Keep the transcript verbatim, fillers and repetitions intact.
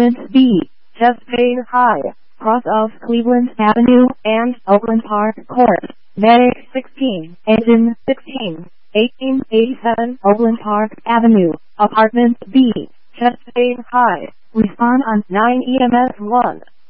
Apartment B, Chastain High, cross of Cleveland Avenue and Oakland Park Court, Medic sixteen, Engine sixteen, eighteen eighty-seven Oakland Park Avenue, Apartment B, Chastain High. Respond on nine E M S one.